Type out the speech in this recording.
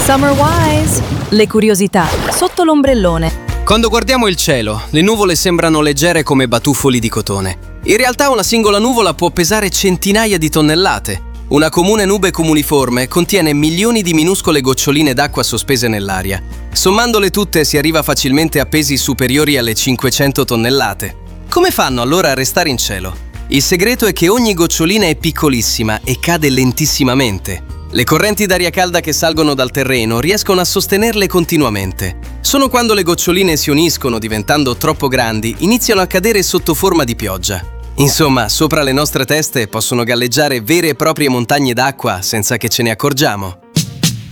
Summer Wise, le curiosità sotto l'ombrellone. Quando guardiamo il cielo, le nuvole sembrano leggere come batuffoli di cotone. In realtà una singola nuvola può pesare centinaia di tonnellate. Una comune nube cumuliforme contiene milioni di minuscole goccioline d'acqua sospese nell'aria. Sommandole tutte si arriva facilmente a pesi superiori alle 500 tonnellate. Come fanno allora a restare in cielo? Il segreto è che ogni gocciolina è piccolissima e cade lentissimamente. Le correnti d'aria calda che salgono dal terreno riescono a sostenerle continuamente. Solo quando le goccioline si uniscono diventando troppo grandi, iniziano a cadere sotto forma di pioggia. Insomma, sopra le nostre teste possono galleggiare vere e proprie montagne d'acqua senza che ce ne accorgiamo.